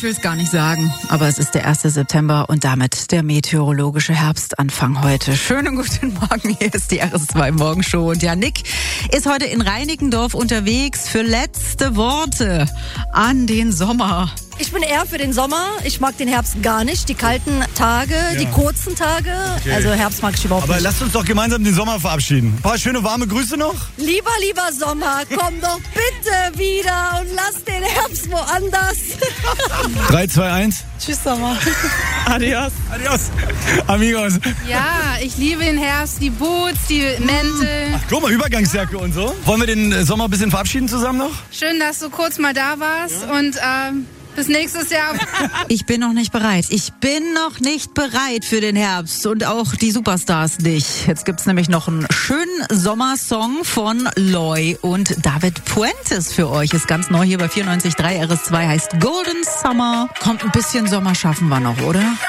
ich will es gar nicht sagen, aber es ist der 1. September und damit der meteorologische Herbstanfang heute. Schönen guten Morgen, hier ist die RS2 Morgenshow und ja, Nick ist heute in Reinickendorf unterwegs für letzte Worte an den Sommer. Ich bin eher für den Sommer. Ich mag den Herbst gar nicht. Die kalten Tage, die kurzen Tage. Okay. Also Herbst mag ich überhaupt nicht. Aber lasst uns doch gemeinsam den Sommer verabschieden. Ein paar schöne warme Grüße noch. Lieber Sommer, komm doch bitte wieder und lass den Herbst woanders. 3, 2, 1. Tschüss, Sommer. Adios. Adios. Amigos. Ja, ich liebe den Herbst, die Boots, die Mäntel. Ach, guck mal, Übergangsjacke und so. Wollen wir den Sommer ein bisschen verabschieden zusammen noch? Schön, dass du kurz mal da warst und bis nächstes Jahr. Ich bin noch nicht bereit. Ich bin noch nicht bereit für den Herbst und auch die Superstars nicht. Jetzt gibt's nämlich noch einen schönen Sommersong von Loy und David Puentes für euch. Ist ganz neu hier bei 94.3 RS2, heißt Golden Summer. Kommt, ein bisschen Sommer schaffen wir noch, oder?